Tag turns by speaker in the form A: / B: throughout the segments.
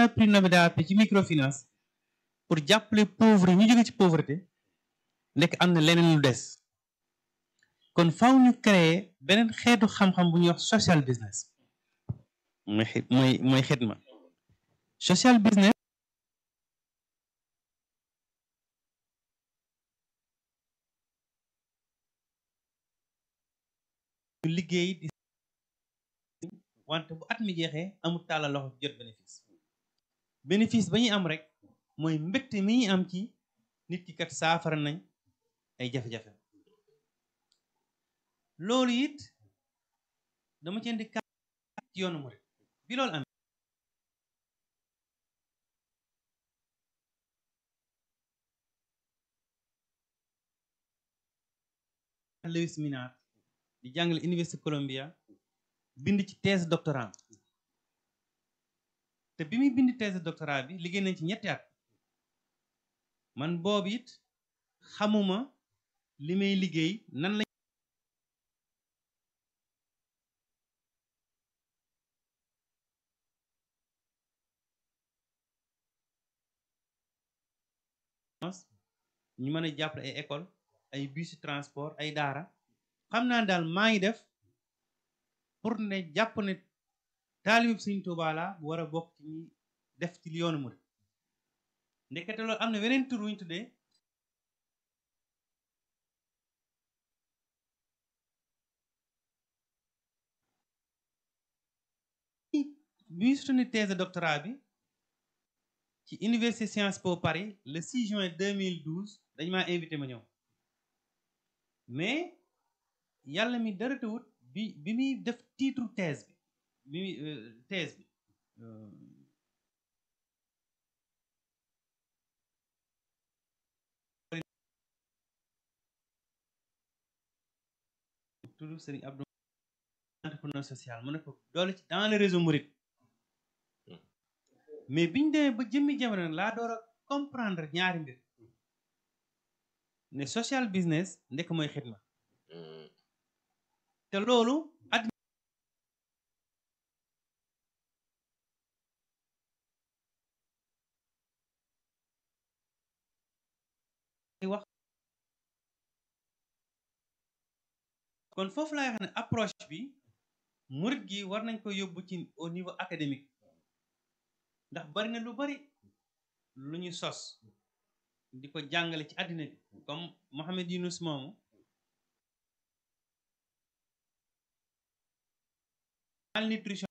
A: prix Nobel de la paix ci microfinance pour jàppale pauvre ñu jóge ci pauvreté nekk am na leneen lu des kon faaw ñu créer beneen xeetu xam-xam bu ñuy wax social business mooy xidma social business ñu liggéey di wante bu at mi jeexee amul tàllal loxo jot bénéfice ba ñuy am rek mooy mbégte mi ñuy am ci nit ki kat saafara nañ ay jafe-jafe loolu it dama ci indi ci yoonu murid bi loolu am Lewis Minard di jàngale Université Columbia bind ci thèse doctorat te bi muy bind thèse doctorat bi liggéey nañ ci ñetti at man boobu it xamuma li may liggéey nan la ñu mën a jàppale ay école ay bus transport ay daara xam naa daal maa ngi def pour ne jàpp ne taalib Sëriñ Tuubaa la bu war a bokk ci ñi def ci yoonu murid ndekete loolu am na weneen tur wu ñu tuddee bi ñu soutenir thèse de doctorat bi ci Université Sciences Po Paris le 6 juin 2012 dañ maa invité ma ñëw mais yàlla mi dara tawut bi muy def titre thèse bi thèse bi tudd Serigne Abdou entrepreneur social mu ne ko doole ci dans le réseau Mouride mais biñu demee ba jëmmi jamono laa door a comprendre ñaari mbir ne social business ndekk mooy xidma te loolu wax kon foofu laay wax ne approche bi murid gi war nañ ko yóbbu ci au niveau académique ndax bari na lu bari lu ñu sos di ko jàngale ci àddina bi comme Mohamed Yunus moomu malnutrition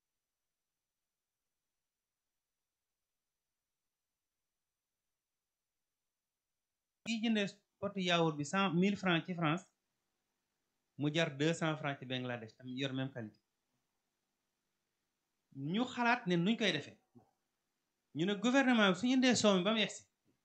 A: gi jëndee potu yaourt bi 1000 francs ci France mu jar 200 francs ci Bangladesh tam yor même qualité ñu xalaat ne nuñ koy defee ñu ne gouvernement bi suñu indee soom ba mu yegsi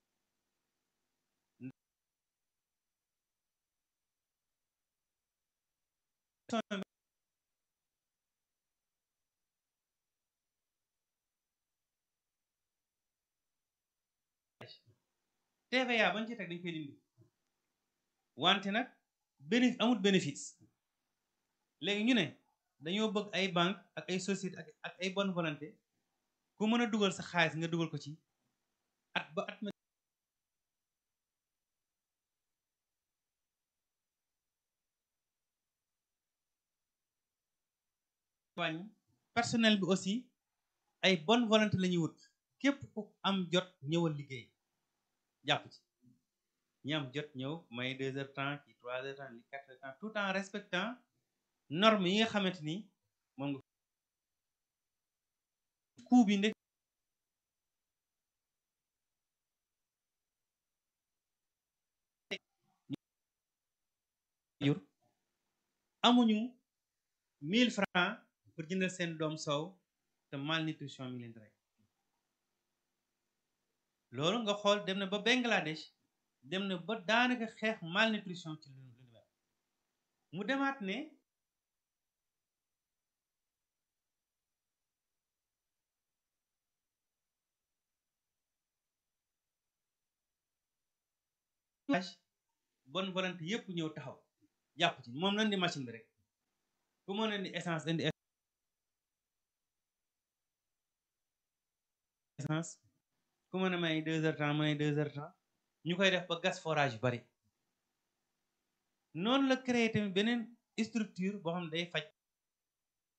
A: TVA bañ ci teg dañ koy dindi wante nag amul bénéfice léegi ñu ne dañoo bëgg ay banque ak ay société ak ay bonne volonté ku mën a dugal sa xaalis nga dugal ko ci at ba at ma wàññi personnel bi aussi ay bonne volonté la ñuy wut képp ku am jot ñëwal liggéey jàpp ci ñi am jot ñëw may 2 heures temps ci 3 heures temps li 4 heures temps tout en respectant normes yi nga xamante ni moom nga coût bi ndek jur amuñu 1000 francs pour jëndal seen doom soow te malnutrition mi leen di rey loolu nga xool dem na ba Bangladesh dem na ba daanaka xeex malnutrition ci lu mel mu demaat ne bonne volonté yëpp ñëw taxaw jàpp ci moom lañ di machine bi rek ku mën indi essence indi essence ku mën a may 2 heures temps may 2 heures temps ñu koy def ba gas forage yu bari noonu la créé tamit beneen structure boo xam ne day faj